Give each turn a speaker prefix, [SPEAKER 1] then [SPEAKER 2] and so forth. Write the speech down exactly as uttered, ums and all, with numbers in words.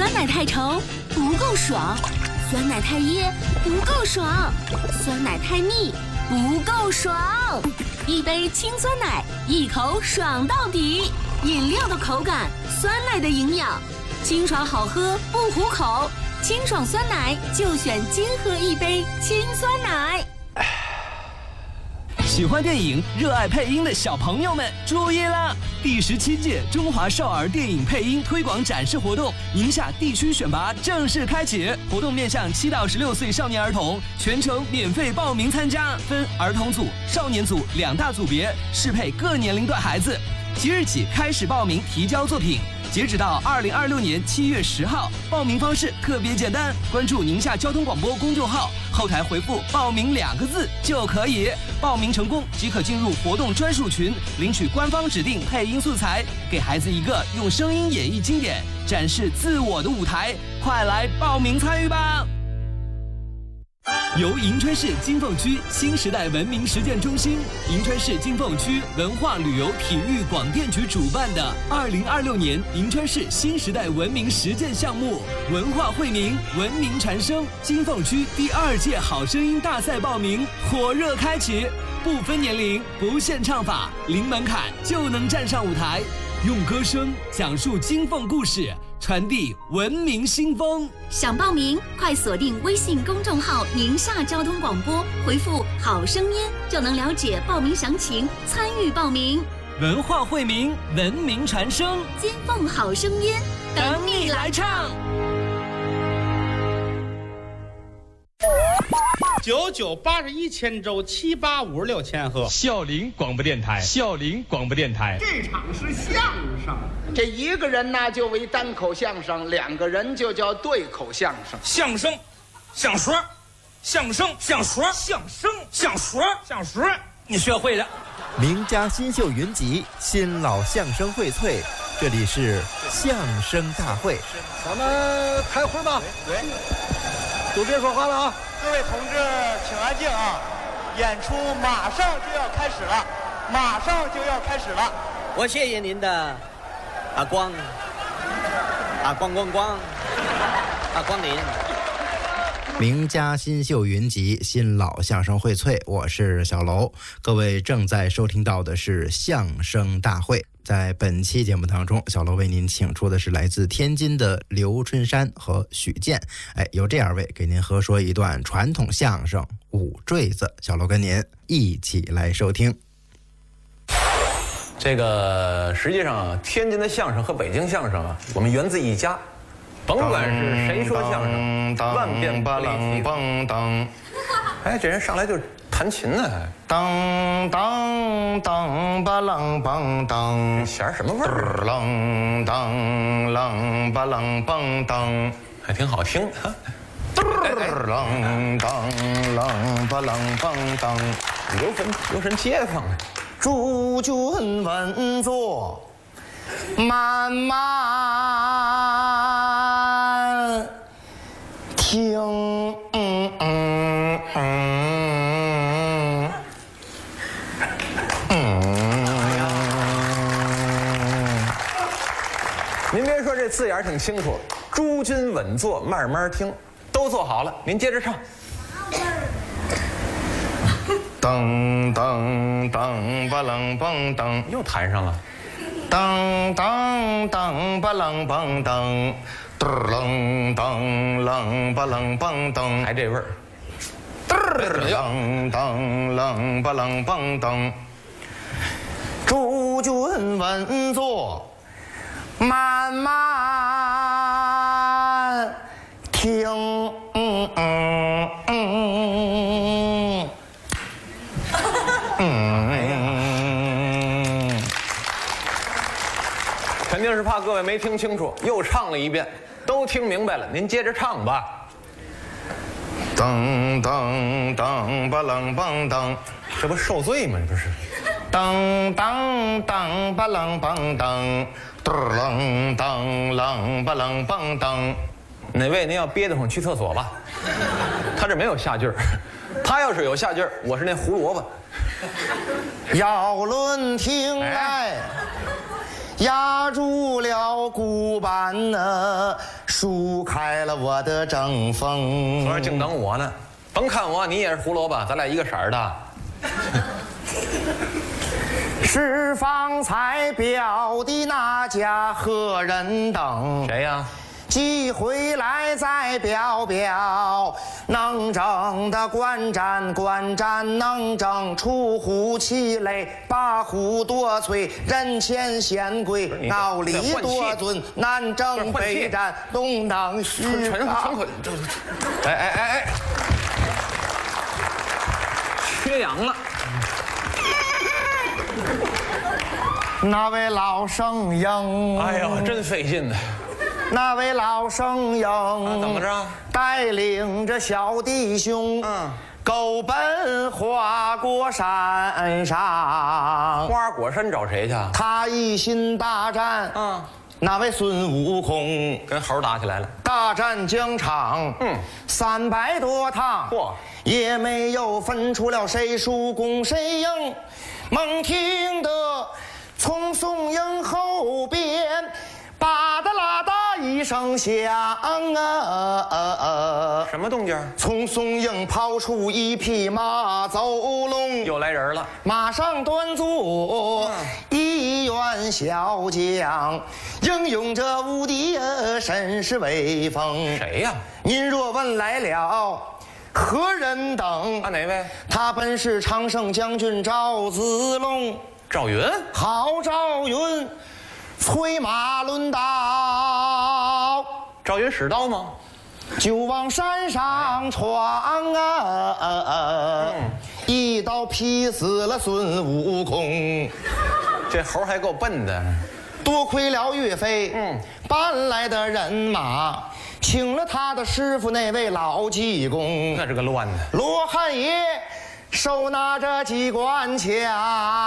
[SPEAKER 1] 酸奶太稠不够爽，酸奶太噎不够爽，酸奶太腻不够爽。一杯清酸奶，一口爽到底。饮料的口感，酸奶的营养，清爽好喝不糊口。清爽酸奶就选金河一杯清酸奶。
[SPEAKER 2] 喜欢电影、热爱配音的小朋友们注意了！第十七届中华少儿电影配音推广展示活动宁夏地区选拔正式开启，活动面向七到十六岁少年儿童，全程免费报名参加，分儿童组、少年组两大组别，适配各年龄段孩子。即日起开始报名提交作品，截止到二零二六年七月十号。报名方式特别简单，关注宁夏交通广播公众号，后台回复“报名”两个字就可以。报名成功即可进入活动专属群，领取官方指定配音素材，给孩子一个用声音演绎经典、展示自我的舞台。快来报名参与吧！由银川市金凤区新时代文明实践中心、银川市金凤区文化旅游体育广电局主办的二零二六年银川市新时代文明实践项目“文化惠民，文明传声”金凤区第二届好声音大赛报名火热开启，不分年龄，不限唱法，零门槛就能站上舞台，用歌声讲述金凤故事，传递文明新风。
[SPEAKER 1] 想报名，快锁定微信公众号“宁夏交通广播”，回复“好声音”就能了解报名详情，参与报名。
[SPEAKER 2] 文化惠民，文明传声，
[SPEAKER 1] 金凤好声音，
[SPEAKER 2] 等你来唱。
[SPEAKER 3] 九九八十一千周，七八五十六千赫。
[SPEAKER 4] 孝陵广播电台，孝陵广播电台。
[SPEAKER 5] 这场是相声，这一个人呢就为单口相声，两个人就叫对口相声。
[SPEAKER 4] 相声，相说，相声，相说，相声，相说，相说，你学会了。
[SPEAKER 6] 名家新秀云集，新老相声荟萃，这里是相声大会。
[SPEAKER 7] 咱们开会吧。
[SPEAKER 8] 对，
[SPEAKER 7] 都别说话了啊！
[SPEAKER 8] 各位同志，请安静啊！演出马上就要开始了，马上就要开始了。
[SPEAKER 9] 我谢谢您的啊光啊光光光啊光临。
[SPEAKER 6] 名家新秀云集，新老相声荟萃，我是小楼。各位正在收听到的是相声大会。在本期节目当中，小楼为您请出的是来自天津的刘春山和许健，哎，由这二位给您合说一段传统相声《五坠子》。小楼跟您一起来收听。
[SPEAKER 10] 这个实际上，天津的相声和北京相声啊，我们源自一家。甭管是谁说相声，万变不离其宗。哎，这人上来就弹琴呢，
[SPEAKER 11] 当当当吧啷梆当，
[SPEAKER 10] 弦儿什么味儿？
[SPEAKER 11] 啷当啷吧啷梆当，
[SPEAKER 10] 还挺好听。
[SPEAKER 11] 啷当啷吧啷梆当，
[SPEAKER 10] 留神留神街坊。
[SPEAKER 11] 诸君稳坐，慢慢听。嗯嗯嗯
[SPEAKER 10] 嗯。您别说这字眼挺清楚，诸君稳坐，慢慢听，都坐好了，您接着唱。
[SPEAKER 11] 当当当吧啷梆当，
[SPEAKER 10] 又弹上了。
[SPEAKER 11] 当当当吧啷梆当，啷当啷吧啷梆当，
[SPEAKER 10] 还这味儿。
[SPEAKER 11] 啷当啷吧啷梆当，诸君稳坐，慢慢听。嗯嗯嗯
[SPEAKER 10] 嗯，肯定是怕各位没听清楚，又唱了一遍，都听明白了，您接着唱吧。
[SPEAKER 11] 当当当吧啷梆当，
[SPEAKER 10] 这不受罪吗？这不是。
[SPEAKER 11] 当当当吧啷梆当，啷当啷吧啷梆当。
[SPEAKER 10] 哪位您要憋得慌去厕所吧？他这没有下句儿，他要是有下句儿，我是那胡萝卜。
[SPEAKER 11] 要论听来， 压住了骨板呢，舒开了我的争锋。
[SPEAKER 10] 合着净等我呢，甭看我，你也是胡萝卜，咱俩一个色儿的。
[SPEAKER 11] 是方才表的那家何人等？
[SPEAKER 10] 谁呀？
[SPEAKER 11] 寄回来再表表，能征的观战观战能征，出乎其类，八虎夺萃，人前显贵，傲立多尊，南征北战，东当西
[SPEAKER 10] 陈陈坤，哎哎哎哎，缺氧了。
[SPEAKER 11] 那位老生英，
[SPEAKER 10] 哎呦，真费劲呢。
[SPEAKER 11] 那位老生英、
[SPEAKER 10] 啊、怎么着？
[SPEAKER 11] 带领着小弟兄，嗯，狗奔花果山上。
[SPEAKER 10] 花果山找谁去？
[SPEAKER 11] 他一心大战，嗯，那位孙悟空
[SPEAKER 10] 跟猴打起来了。
[SPEAKER 11] 大战疆场，嗯，三百多趟，嚯，也没有分出了谁输攻谁赢。猛听得从宋营后边。吧嗒啦嗒一声响啊！
[SPEAKER 10] 什么动静？
[SPEAKER 11] 从松营跑出一匹马走龙，
[SPEAKER 10] 又来人了。
[SPEAKER 11] 马上端坐一员小将，英勇者无敌，甚是威风。
[SPEAKER 10] 谁呀？
[SPEAKER 11] 您若问来了，何人等？
[SPEAKER 10] 啊，哪位？
[SPEAKER 11] 他本是常胜将军赵子龙。
[SPEAKER 10] 赵云？
[SPEAKER 11] 好，赵云。催马抡刀，
[SPEAKER 10] 赵云使刀吗？
[SPEAKER 11] 就往山上闯啊！嗯、一刀劈死了孙悟空。
[SPEAKER 10] 这猴还够笨的。
[SPEAKER 11] 多亏了岳飞，嗯，搬来的人马，请了他的师傅那位老济公。
[SPEAKER 10] 那是个乱的。
[SPEAKER 11] 罗汉爷手拿着机关枪。